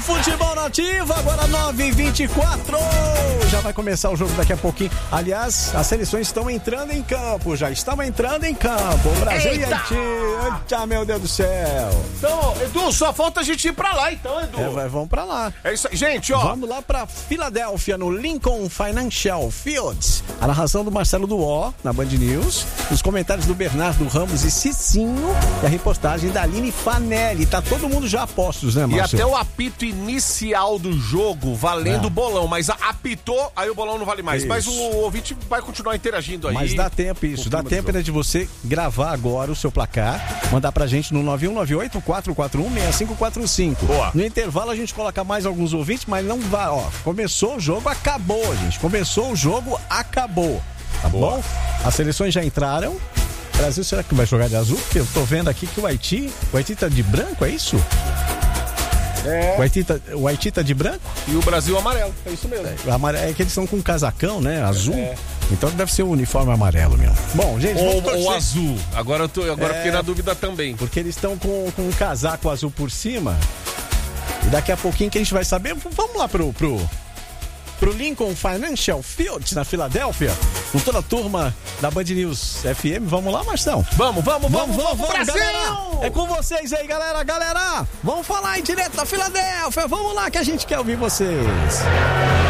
Futebol Nativo, agora 9h24. Já vai começar o jogo daqui a pouquinho. Aliás, as seleções estão entrando em campo, já estão entrando em campo. O Brasil e Haiti. Eita, meu Deus do céu. Então, Edu, só falta a gente ir pra lá, então, Edu. Vamos pra lá. É isso aí. Gente, ó. Vamos lá pra Filadélfia, no Lincoln Financial Fields. A narração do Marcelo Duó, na Band News. Os comentários do Bernardo Ramos e Cicinho. E a reportagem da Aline Fanelli. Tá todo mundo já a postos, né, Márcio? E até o apito inicial do jogo valendo o bolão, mas apitou, aí o bolão não vale mais. Isso. Mas o ouvinte vai continuar interagindo aí. Mas dá tempo isso, dá tempo ainda de você gravar agora o seu placar, mandar pra gente no 9198-441-6545. Boa. No intervalo a gente coloca mais alguns ouvintes, mas não vai, ó, começou o jogo, acabou, gente. Começou o jogo, acabou. Tá Boa. bom? As seleções já entraram. O Brasil, será que vai jogar de azul? Porque eu tô vendo aqui que o Haiti tá de branco, é isso? É. O Haiti tá de branco? E o Brasil amarelo, é isso mesmo. É que eles estão com um casacão, né? Azul. Então deve ser o uniforme amarelo mesmo. Bom, gente, ou azul. Agora fiquei na dúvida também. Porque eles estão com um casaco azul por cima. E daqui a pouquinho que a gente vai saber. Vamos lá pro Lincoln Financial Fields, na Filadélfia, com toda a turma da Band News FM. Vamos lá, Marção? Vamos, Brasil! Brasil! É com vocês aí, galera! Vamos falar aí direto da Filadélfia! Vamos lá que a gente quer ouvir vocês!